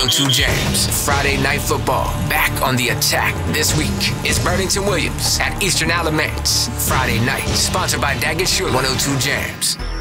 102 Jams. Friday Night Football. Back on the attack this week. It's Burlington Williams at Eastern Alamance. Friday night. Sponsored by Daggett Shore. 102 Jams.